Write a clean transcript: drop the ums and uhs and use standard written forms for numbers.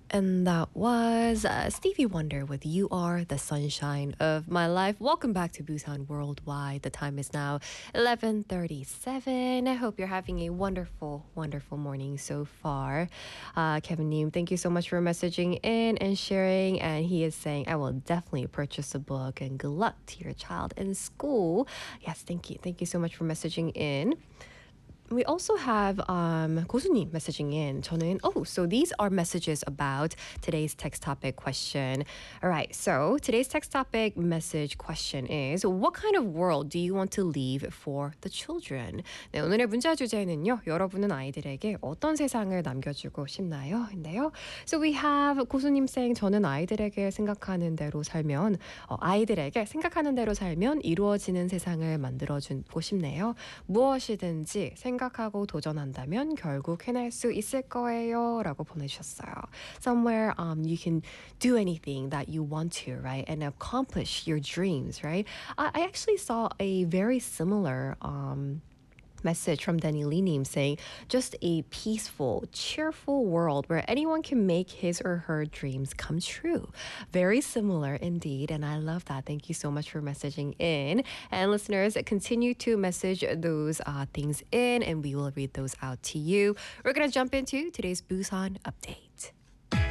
And that was Stevie Wonder with You Are the Sunshine of My Life. Welcome back to Busan Worldwide. The time is now 11:37. I hope you're having a wonderful, wonderful morning so far. Kevin Neem, thank you so much for messaging in and sharing. And he is saying, I will definitely purchase a book and good luck to your child in school. Yes, thank you. Thank you so much for messaging in. We also have 고수님 messaging in. So these are messages about today's text topic question. All right, so today's text topic message question is, what kind of world do you want to leave for the children? 네, 오늘의 문자 주제는요, 여러분은 아이들에게 어떤 세상을 남겨주고 싶나요? 인데요. So we have 고수님 saying, 저는 아이들에게 생각하는 대로 살면, 아이들에게 생각하는 대로 살면 이루어지는 세상을 만들어주고 싶네요. 무엇이든지 생각하고 도전한다면 결국 해낼 수 있을 거예요 라고 보내주셨어요. Somewhere you can do anything that you want to, right? And accomplish your dreams, right? I actually saw a very similar message from Danny Lee Neem saying, just a peaceful, cheerful world where anyone can make his or her dreams come true. Very similar indeed, and I love that. Thank you so much for messaging in. And listeners, continue to message those things in, and we will read those out to you. We're going to jump into today's Busan update.